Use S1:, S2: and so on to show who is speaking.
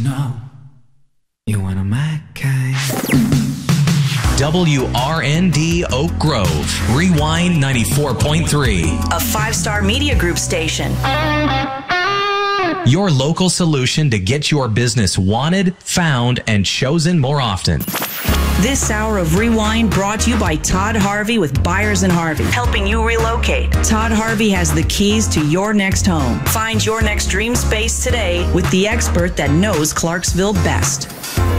S1: know you want a Mac kind.
S2: WRND Oak Grove, Rewind 94.3.
S3: A 5-star media group station.
S2: Your local solution to get your business wanted, found, and chosen more often.
S3: This hour of Rewind brought to you by Todd Harvey with Byers & Harvey, helping you relocate. Todd Harvey has the keys to your next home. Find your next dream space today with the expert that knows Clarksville best.